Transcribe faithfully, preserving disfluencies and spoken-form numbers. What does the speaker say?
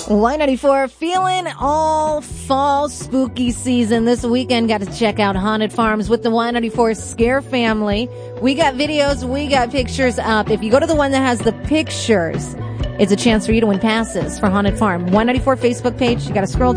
Y ninety-four, feeling all fall spooky season this weekend. Got to check out Haunted Farms with the Y ninety-four Scare Family. We got videos, we got pictures up. If you go to the one that has the pictures, it's a chance for you to win passes for Haunted Farm. Y ninety-four Facebook page, you got to scroll down.